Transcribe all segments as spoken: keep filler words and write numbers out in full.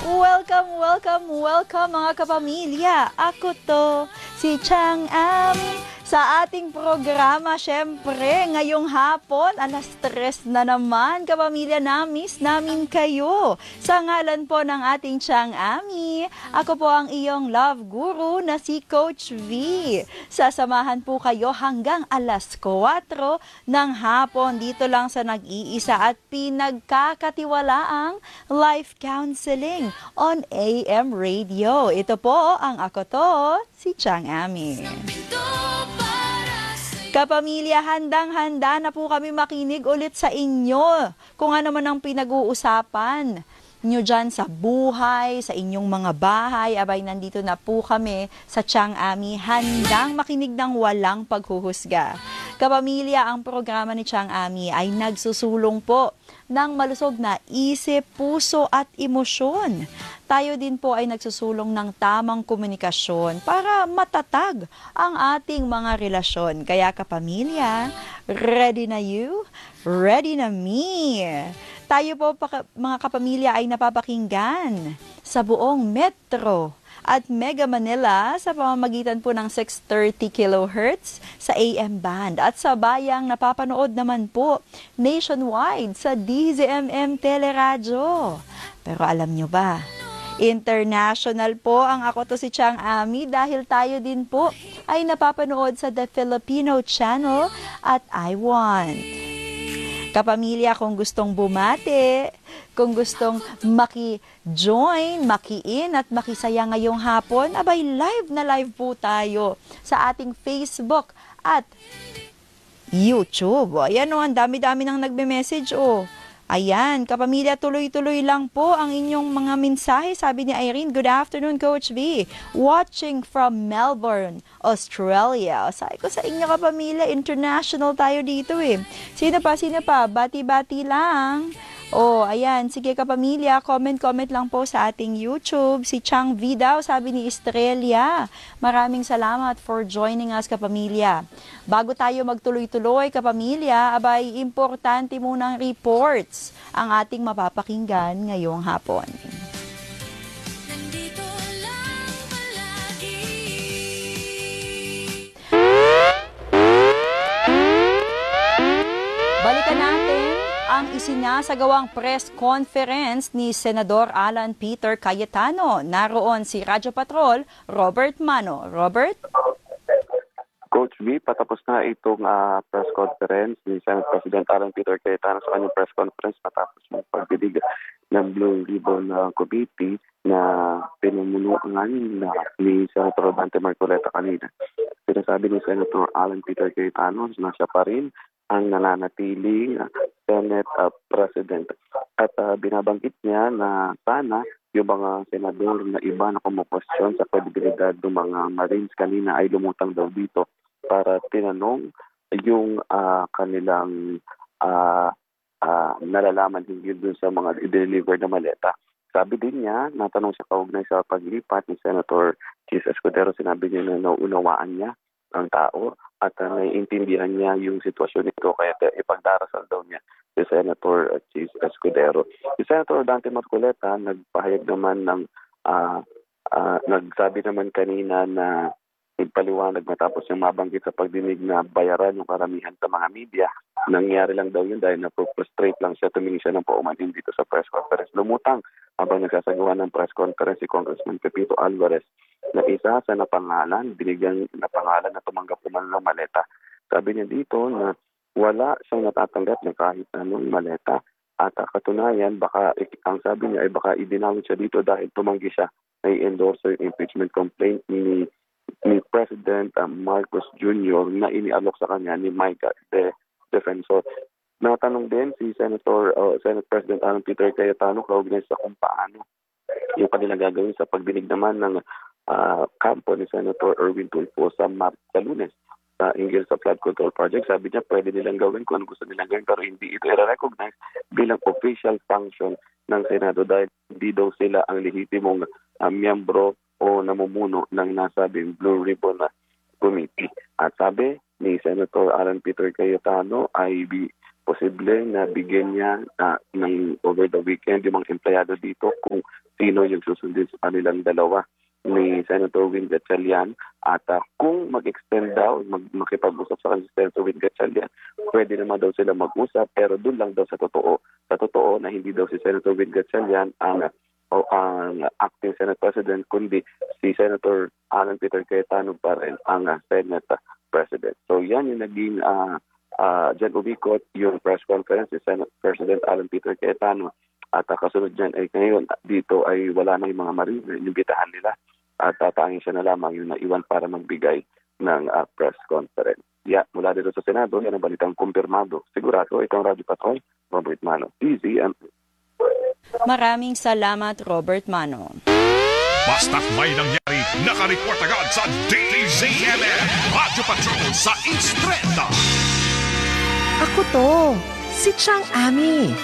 Welcome, welcome, welcome mga kapamilya. Ako to, si Chang Ami. Sa ating programa, syempre, ngayong hapon, alas tres na naman, kapamilya, na-miss namin kayo. Sa ngalan po ng ating Chang Ami, ako po ang iyong love guru na si Coach V. Sasamahan po kayo hanggang alas kwatro ng hapon dito lang sa nag-iisa at pinagkakatiwalaang life counseling on A M Radio. Ito po ang ako to, si Chang Ami. Kapamilya, handang-handa na po kami makinig ulit sa inyo kung ano man ang pinag-uusapan nyo dyan sa buhay, sa inyong mga bahay. Abay, nandito na po kami sa Chang Ami, handang makinig ng walang paghuhusga. Kapamilya, ang programa ni Chang Ami ay nagsusulong po ng malusog na isip, puso at emosyon. Tayo din po ay nagsusulong ng tamang komunikasyon para matatag ang ating mga relasyon. Kaya kapamilya, ready na you? Ready na me? Tayo po mga kapamilya ay napapakinggan sa buong Metro at Mega Manila sa pamamagitan po ng six thirty kilohertz sa A M band at sa bayang napapanood naman po nationwide sa D Z M M Teleradyo. Pero alam nyo ba, international po ang ako to si Chang Ami dahil tayo din po ay napapanood sa The Filipino Channel at I Want. Kapamilya, kung gustong bumati, kung gustong maki-join, maki-in at makisaya ngayong hapon, abay live na live po tayo sa ating Facebook at YouTube. Ayan o, ang dami-dami nang nagme-message o. Ayan, kapamilya, tuloy-tuloy lang po ang inyong mga mensahe. Sabi ni Irene, good afternoon, Coach V. Watching from Melbourne, Australia. Sabi ko sa inyo, kapamilya, international tayo dito eh. Sino pa, sino pa? Bati-bati lang. Oh, ayan. Sige kapamilya, comment-comment lang po sa ating YouTube. Si Chang V daw, sabi ni Estrella. Maraming salamat for joining us kapamilya. Bago tayo magtuloy-tuloy kapamilya, abay importante munang reports ang ating mapapakinggan ngayong hapon. Balikan natin ang isinasagawang press conference ni Senador Alan Peter Cayetano. Naroon si Radyo Patrol, Robert Mano. Robert? Coach V, patapos na itong uh, press conference ni Senate President Alan Peter Cayetano sa kanyang press conference matapos ng pagdidig ng Blue Ribbon uh, Committee na pinumunuan na ni Senator Dante Marcoleta kanina. Sinasabi ni Senator Alan Peter Cayetano na siya pa rin ang nananatiling Senate uh, President. At uh, binabanggit niya na sana yung mga senador na iba na kumukwestiyon sa kredibilidad ng mga Marines kanina ay lumutang daw dito para tinanong yung uh, kanilang uh, uh, nalalaman hinggil dun sa mga i-deliver na maleta. Sabi din niya, natanong siya kaugnay sa paglipat ni Senator Chis Escudero, sinabi niya na nauunawaan niya ang tao at uh, naiintindihan niya yung sitwasyon nito kaya ipagdarasal daw niya si Senator uh, Chis Escudero. Si Senator Dante Marcoleta nagpahayag naman ng uh, uh, nagsabi naman kanina na ipaliwanag matapos yung mabanggit sa pagdinig na bayaran yung karamihan sa mga media. Nangyari lang daw yun dahil na-frustrate lang siya, tumingin siya ng paumanhin dito sa press conference. Lumutang habang nagsasagawa ng press conference si Congressman Pepito Alvarez na isa sa napangalan, binigyan na pangalan na tumanggap naman ng maleta. Sabi niya dito na wala siyang natatanggap na kahit anong maleta at uh, katunayan, baka, ang sabi niya ay baka idinawit siya dito dahil tumanggi siya na i-endorse yung impeachment complaint ni ni President uh, Marcos Junior na inialok sa kanya ni Mike de Defensor. Natanong din si Senator uh, Senate President Alan Peter Cayetano kaugnay sa kung paano yung kanila gagawin sa pagdinig naman ng uh, kampo ni Senator Erwin Tulfo sa Map sa Lunes sa hinggil sa flood control project. Sabi niya pwede nilang gawin kung ano gusto nilang gawin pero hindi ito i-recognize bilang official function ng Senado dahil hindi daw sila ang lehitimong uh, miyembro o namumuno ng nasabing Blue Ribbon Committee. At sabi ni Senator Alan Peter Cayetano ay bi posible na bigyan niya uh, ng over the weekend yung mga empleyado dito kung sino yung susundin sa kanilang dalawa ni Senator Win Gatchalian. At uh, kung mag-extend daw, mag makipag-usap sa kanila si Senator Win Gatchalian, pwede naman daw sila mag-usap, pero doon lang daw sa totoo. Sa totoo na hindi daw si Senator Win Gatchalian ang, o, ang acting Senate President, kundi si Senator Alan Peter Cayetano pa rin ang uh, Senate President. So yan yung naging uh, uh, dyan umikot yung press conference si Senate President Alan Peter Cayetano. At uh, kasunod dyan ay ngayon dito ay wala na yung mga marine, inibitahan nila. At tatangin siya na lamang yung naiwan para magbigay ng uh, press conference. Yeah, mula dito sa Senado, yan ang balitang kumpirmado. Sigurado, itong Radio Patrol, Robert Mano. Easy and... Maraming salamat, Robert Mano. Basta't may nangyari, nakareport agad sa D Z M M Radio Patrol sa Instreta. Ako to, si Chang Ami.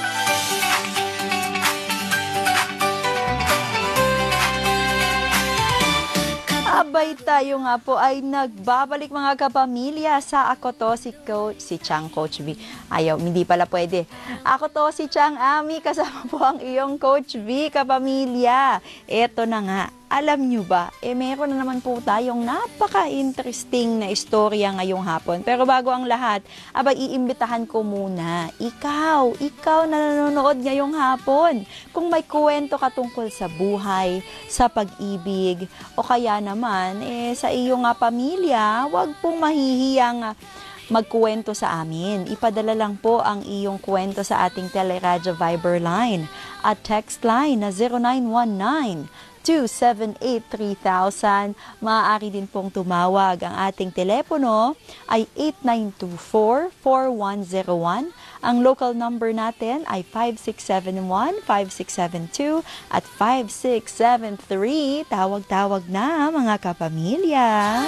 Abay tayo nga po ay nagbabalik mga kapamilya sa Ako To si Coach, si Chang Coach V. Ayaw, hindi pala pwede. Ako To si Chang Ami, kasama po ang iyong Coach V, kapamilya. Eto na nga, alam nyo ba, eh meron na naman po tayong napaka-interesting na istorya ngayong hapon. Pero bago ang lahat, abay iimbitahan ko muna, ikaw, ikaw na nanonood ngayong hapon. Kung may kwento ka tungkol sa buhay, sa pag-ibig, o kaya naman, eh sa iyong uh, pamilya, wag pong mahihiyang uh, magkuwento sa amin. Ipadala lang po ang iyong kwento sa ating Teleradyo Viber line at text line na zero nine one nine, two seven eight, three thousand. Maaari din pong tumawag. Ang ating telepono ay eight nine two four, four one zero one. Ang local number natin ay five six seven one, five six seven two at five six seven three. Tawag-tawag na mga kapamilya.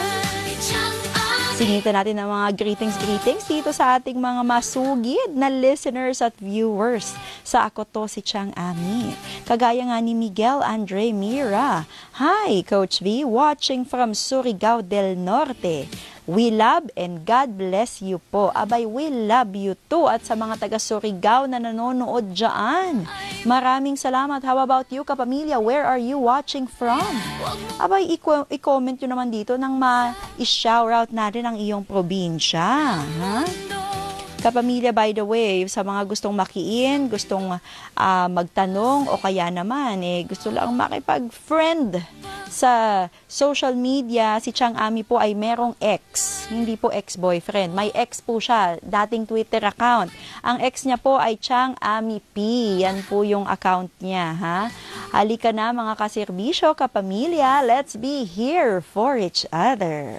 Singitan natin ang mga greetings-greetings dito sa ating mga masugid na listeners at viewers sa Ako To si Chang Ami. Kagaya nga ni Miguel Andre Mira. Hi, Coach V, watching from Surigao del Norte. We love and God bless you po. Abay, we love you too. At sa mga taga Surigao na nanonood dyan, maraming salamat. How about you, kapamilya? Where are you watching from? Abay, i-comment nyo naman dito nang ma-shoutout natin ang iyong probinsya. Ha? Kapamilya, by the way, sa mga gustong makiin, gustong uh, magtanong, o kaya naman, eh, gusto lang makipag-friend sa social media, si Chang Ami po ay merong ex, hindi po ex-boyfriend. May ex po siya, dating Twitter account. Ang ex niya po ay Chang Ami P. Yan po yung account niya, ha? Halika na mga kaserbisyo, kapamilya, let's be here for each other.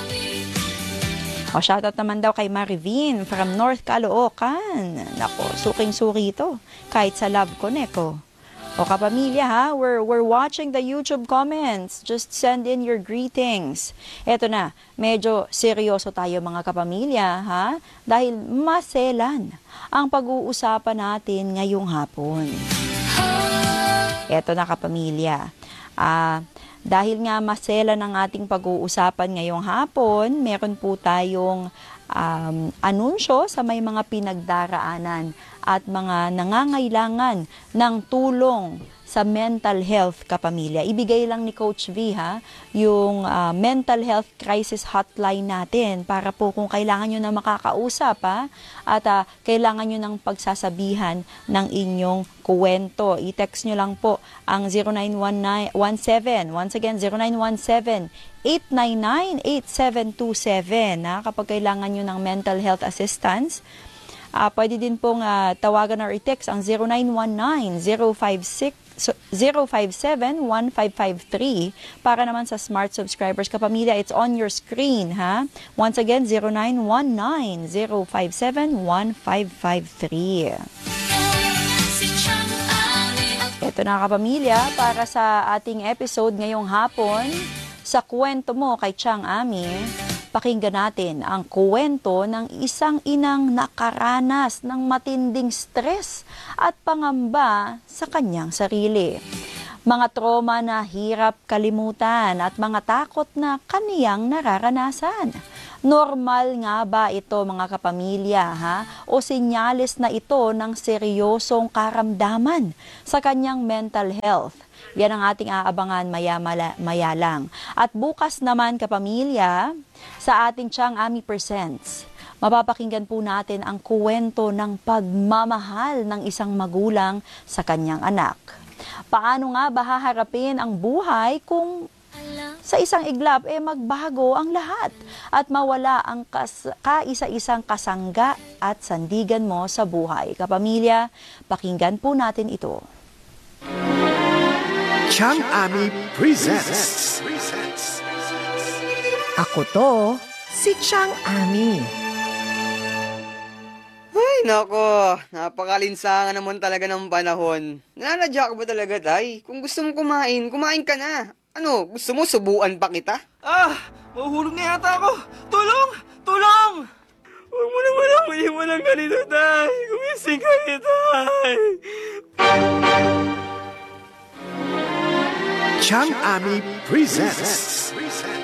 O, shoutout naman daw kay Marivin from North Caloocan. Nako, suking-suki ito. Kahit sa Love Connect, oh. O kapamilya ha, we're, we're watching the YouTube comments. Just send in your greetings. Eto na, medyo seryoso tayo mga kapamilya ha, dahil maselan ang pag-uusapan natin ngayong hapon. Eto na kapamilya, ah, dahil nga maselan ang ating pag-uusapan ngayong hapon, meron po tayong um, anunsyo sa may mga pinagdaraanan at mga nangangailangan ng tulong sa mental health, kapamilya. Ibigay lang ni Coach V ha, yung uh, mental health crisis hotline natin para po kung kailangan nyo na makakausap ha, at uh, kailangan nyo ng pagsasabihan ng inyong kuwento. I-text nyo lang po ang zero nine one seven, once again zero nine one seven, eight nine nine, eight seven two seven ha, kapag kailangan nyo ng mental health assistance. Uh, pwede din pong uh, tawagan or i-text ang zero nine one nine, zero five six, zero five seven, one five five three. Para naman sa smart subscribers, kapamilya, it's on your screen ha. Once again, zero nine one nine, zero five seven, one five five three. Ito na kapamilya, para sa ating episode ngayong hapon, sa kwento mo kay Chang Ami, pakinggan natin ang kwento ng isang inang nakaranas ng matinding stress at pangamba sa kanyang sarili. Mga trauma na hirap kalimutan at mga takot na kaniyang nararanasan. Normal nga ba ito mga kapamilya ha? O senyales na ito ng seryosong karamdaman sa kanyang mental health? Yan ang ating aabangan maya, mala, maya lang. At bukas naman kapamilya, sa ating Chang Ami Presents, mapapakinggan po natin ang kwento ng pagmamahal ng isang magulang sa kanyang anak. Paano nga ba haharapin ang buhay kung sa isang iglap eh magbago ang lahat at mawala ang kas- kaisa-isang kasangga at sandigan mo sa buhay? Kapamilya, pakinggan po natin ito. Chang Ami presents. Ako to, si Chang Ami. Ay, nako. Napakalinsangan naman talaga ng panahon. Nananadya ka ba talaga, Tay? Kung gusto mong kumain, kumain ka na. Ano, gusto mo subuan pa kita? Ah! Mahuhulog na yata ako! Tulong! Tulong! Huwag mo naman ako iwan ng ganito, Tay! Gumising ka ni Tay! Chang Ami presents.